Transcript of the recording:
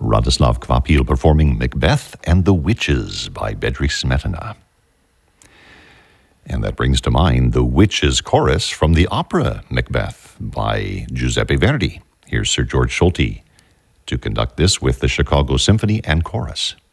Radoslav Kvapil performing Macbeth and the Witches by Bedřich Smetana. And that brings to mind the Witches chorus from the opera Macbeth by Giuseppe Verdi. Here's Sir George Solti to conduct this with the Chicago Symphony and Chorus.